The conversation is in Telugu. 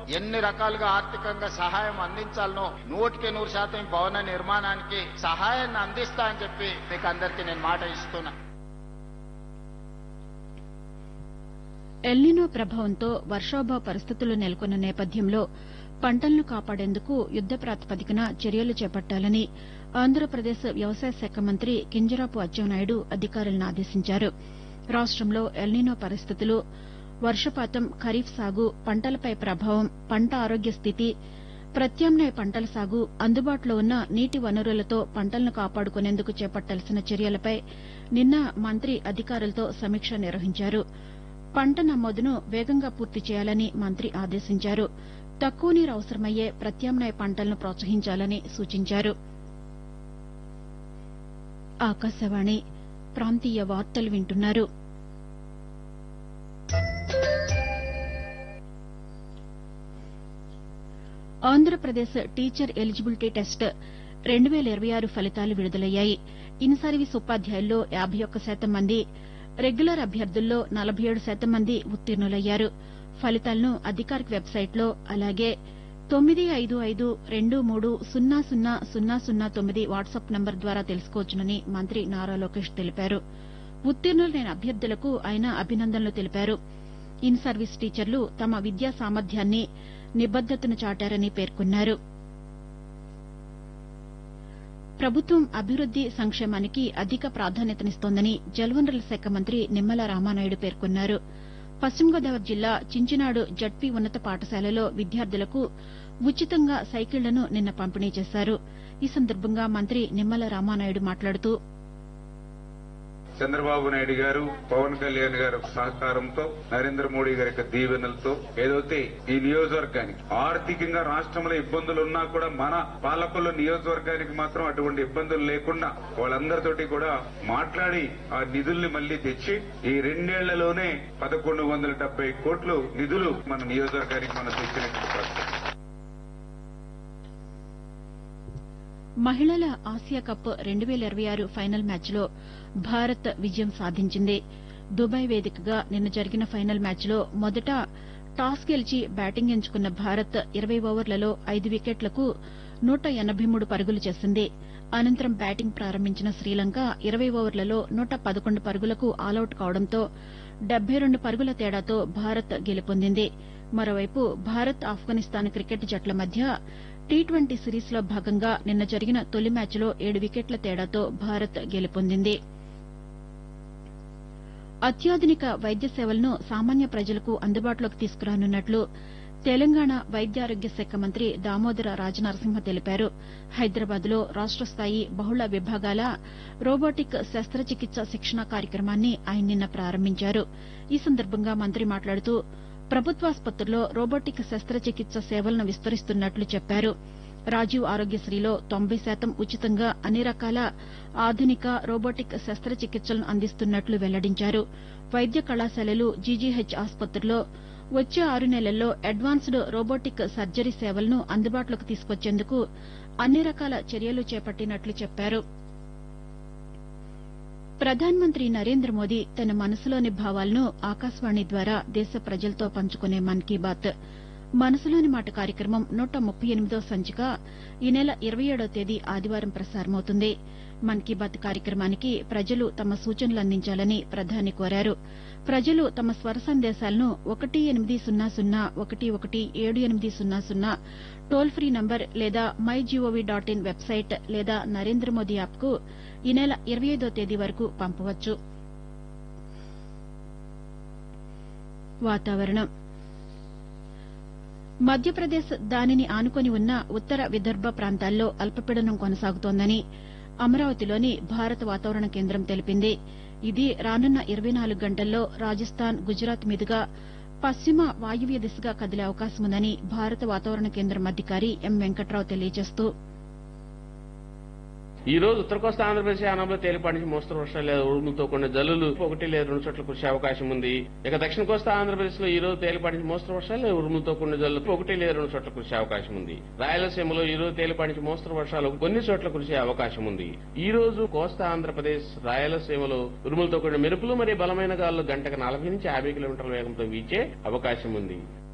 ఎన్ని రకాలుగా ఆర్థికంగా సహాయం అందించాలనో 100% భవన నిర్మాణానికి సహాయాన్ని అందిస్తా అని చెప్పి మీకు అందరికీ నేను మాట ఇస్తున్నా. ఎల్నినో ప్రభావంతో వర్షాభావ పరిస్థితులు నెలకొన్న నేపథ్యంలో పంటలను కాపాడేందుకు యుద్ద ప్రాతిపదికన చర్యలు చేపట్టాలని ఆంధ్రప్రదేశ్ వ్యవసాయ శాఖ మంత్రి కింజరాపు అచ్చెన్నాయుడు అధికారులను ఆదేశించారు. రాష్టంలో ఎల్నినో పరిస్థితులు, వర్షపాతం, ఖరీఫ్ సాగు, పంటలపై ప్రభావం, పంట ఆరోగ్య స్థితి, ప్రత్యామ్నాయ పంటల సాగు, అందుబాటులో ఉన్న నీటి వనరులతో పంటలను కాపాడుకునేందుకు చేపట్టాల్సిన చర్యలపై నిన్న మంత్రి అధికారులతో సమీక్ష నిర్వహించారు. పంట నమోదును వేగంగా పూర్తి చేయాలని మంత్రి ఆదేశించారు. తక్కువ నీరు అవసరమయ్యే ప్రత్యామ్నాయ పంటలను ప్రోత్సహించాలని సూచించారు. ఆకాశవాణి ప్రాంతీయ వార్తలు వింటున్నారు. ఆంధ్రప్రదేశ్ టీచర్ ఎలిజిబిలిటీ టెస్ట్ 2026 ఫలితాలు విడుదలయ్యాయి. ఇన్ సర్వీస్ ఉపాధ్యాయుల్లో 51% మంది, రెగ్యులర్ అభ్యర్థుల్లో 47% మంది ఉత్తీర్ణులయ్యారు. ఫలితాలను అధికారిక వెబ్సైట్లో అలాగే 9552300009 వాట్సాప్ నంబర్ ద్వారా తెలుసుకోవచ్చునని మంత్రి నారా లోకేష్ తెలిపారు. ఉత్తీర్ణులైన అభ్యర్థులకు ఆయన అభినందనలు తెలిపారు. ఇన్ సర్వీస్ టీచర్లు తమ విద్యా సామర్థ్యాన్ని, నిబద్దతను చాటారని పేర్కొన్నారు. ప్రభుత్వం అభివృద్ది, సంక్షేమానికి అధిక ప్రాధాన్యతనిస్తోందని జలవనరుల శాఖ మంత్రి నిమ్మల రామానాయుడు పేర్కొన్నారు. పశ్చిమ గోదావరి జిల్లా చించినాడు జడ్పీ ఉన్నత పాఠశాలలో విద్యార్థులకు ఉచితంగా సైకిళ్లను నిన్న పంపిణీ చేశారు. ఈ సందర్భంగా మంత్రి నిమ్మల రామానాయుడు మాట్లాడుతూ, చంద్రబాబు నాయుడు గారు, పవన్ కళ్యాణ్ గారి సహకారంతో, నరేంద్ర మోడీ గారి యొక్క దీవెనలతో ఏదైతే ఈ నియోజకవర్గానికి ఆర్థికంగా రాష్ట్రంలో ఇబ్బందులున్నా కూడా మన పాలకొల్లు నియోజకవర్గానికి మాత్రం అటువంటి ఇబ్బందులు లేకుండా వాళ్ళందరితోటి కూడా మాట్లాడి ఆ నిధుల్ని మళ్లీ తెచ్చి ఈ 2 ఏళ్లలోనే 1170 కోట్లు నిధులు మన నియోజకవర్గానికి మనం తెచ్చినట్టు. మహిళల ఆసియా కప్ 2026 ఫైనల్ మ్యాచ్లో భారత్ విజయం సాధించింది. దుబాయ్ వేదికగా నిన్న జరిగిన ఫైనల్ మ్యాచ్లో మొదట టాస్ గెలిచి బ్యాటింగ్ ఎంచుకున్న భారత్ 20 ఓవర్లలో 5 వికెట్లకు 183 పరుగులు చేసింది. అనంతరం బ్యాటింగ్ ప్రారంభించిన శ్రీలంక 20 ఓవర్లలో 111 పరుగులకు ఆలౌట్ కావడంతో 72 పరుగుల తేడాతో భారత్ గెలుపొందింది. మరోవైపు భారత్, ఆఫ్ఘనిస్తాన్ క్రికెట్ జట్ల మధ్య టీ20 సిరీస్లో భాగంగా నిన్న జరిగిన తొలి మ్యాచ్లో 7 వికెట్ల తేడాతో భారత్ గెలుపొందింది. అత్యాధునిక వైద్య సేవలను సామాన్య ప్రజలకు అందుబాటులోకి తీసుకురానున్నట్లు తెలంగాణ వైద్యారోగ్య శాఖ మంత్రి దామోదర రాజనరసింహ తెలిపారు. హైదరాబాద్లో రాష్ట స్థాయి బహుళ విభాగాల రోబోటిక్ శస్త్రచికిత్స శిక్షణ కార్యక్రమాన్ని ఆయన నిన్న ప్రారంభించారు. ఈ సందర్భంగా మంత్రి మాట్లాడుతూ, ప్రభుత్వాసుపత్రుల్లో రోబోటిక్ శస్త్రచికిత్స సేవలను విస్తరిస్తున్నట్లు చెప్పారు. రాజీవ్ ఆరోగ్యశ్రీలో 90% ఉచితంగా అన్ని రకాల ఆధునిక రోబోటిక్ శస్త్రచికిత్సలను అందిస్తున్నట్లు వెల్లడించారు. వైద్య కళాశాలలు, జీజీహెచ్ ఆసుపత్రుల్లో వచ్చే 6 నెలల్లో అడ్వాన్స్డ్ రోబోటిక్ సర్జరీ సేవలను అందుబాటులోకి తీసుకొచ్చేందుకు అన్ని రకాల చర్యలు చేపట్టినట్లు చెప్పారు. ప్రధానమంత్రి నరేంద్ర మోదీ తన మనసులోని భావాలను ఆకాశవాణి ద్వారా దేశ ప్రజలతో పంచుకునే మన్ కీ బాత్ మనసులోని మాట కార్యక్రమం 138వ సంచిక ఈ నెల 27వ తేదీ ఆదివారం ప్రసారమవుతుంది. మన్ కీ బాత్ కార్యక్రమానికి ప్రజలు తమ సూచనలు అందించాలని ప్రధాని కోరారు. ప్రజలు తమ స్వర సందేశాలను 180011780 టోల్ ఫ్రీ నంబర్ లేదా MyGov.in వెబ్సైట్ లేదా నరేంద్ర మోదీ యాప్కు ఈ నెల 25వ తేదీ వరకు పంపవచ్చు. వాతావరణం. మధ్యప్రదేశ్, దానిని ఆనుకొని ఉన్న ఉత్తర విదర్భ ప్రాంతాల్లో అల్పపీడనం కొనసాగుతోందని అమరావతిలోని భారత వాతావరణ కేంద్రం తెలిపింది. ఇది రానున్న 24 గంటల్లో రాజస్థాన్, గుజరాత్ మీదుగా పశ్చిమ వాయువ్య దిశగా కదిలే అవకాశముందని భారత వాతావరణ కేంద్రం అధికారి ఎం వెంకట్రావు తెలియజేస్తూ, ఈ రోజు ఉత్తర కోస్తా ఆంధ్రప్రదేశ్ యానంలో తేలిపాటి నుంచి మోస్తరు వర్షాలు లేదా ఉరుములతో కూడిన జల్లులు 1 లేదా 2 చోట్ల కురిసే అవకాశం ఉంది. ఇక దక్షిణ కోస్తా ఆంధ్రప్రదేశ్ లో ఈ రోజు తేలిపాటి నుంచి మోస్తరు వర్షాలు లేదా ఉరుములతో కూడిన జల్లులు 1 లేదా 2 చోట్ల కురిసే అవకాశం ఉంది. రాయలసీమలో ఈ రోజు తేలిపాటి నుంచి మోస్తరు వర్షాలు కొన్ని చోట్ల కురిసే అవకాశం ఉంది. ఈ రోజు కోస్తా ఆంధ్రప్రదేశ్, రాయలసీమలో ఉరుములతో కూడిన మెరుపులు మరియు బలమైన గాలులు గంటకు 40 నుంచి 50 కిలోమీటర్ల వేగంతో వీచే అవకాశం ఉంది.